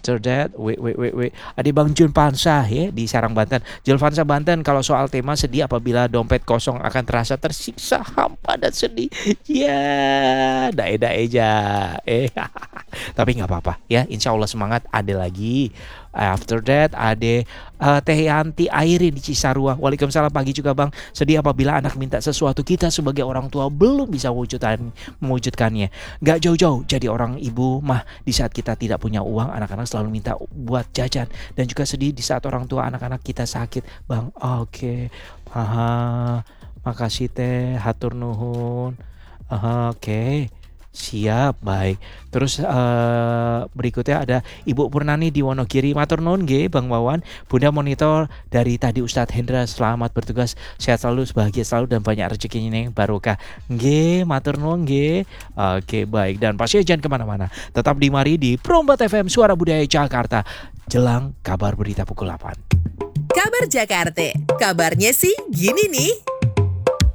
After that, ada Bang Jun Pansah ya di Serang Banten. Julfansa Banten, kalau soal tema sedih apabila dompet kosong akan terasa tersiksa, hampa dan sedih. Ya, dae-dae aja. Tapi nggak apa-apa ya. Insya Allah semangat. Ada lagi. After that ada Teh Yanti Airin di Cisarua. Waalaikumsalam, pagi juga Bang. Sedih apabila anak minta sesuatu, kita sebagai orang tua belum bisa mewujudkannya. Gak jauh-jauh jadi orang ibu mah, di saat kita tidak punya uang, anak-anak selalu minta buat jajan. Dan juga sedih di saat orang tua anak-anak kita sakit Bang. Oke. Makasih Teh, hatur nuhun. Oke. Siap, baik. Terus berikutnya ada Ibu Purnani di Wonogiri. Matur nuwun nggih Bang Wawan. Bunda monitor dari tadi Ustadz Hendra, selamat bertugas, sehat selalu, bahagia selalu, dan banyak rezekinya yang barokah. Nggih, matur nuwun nggih. Oke, baik. Dan pasti jangan kemana-mana, tetap di mari di Prombat FM Suara Budaya Jakarta, jelang kabar berita pukul 8. Kabar Jakarta, kabarnya sih gini nih.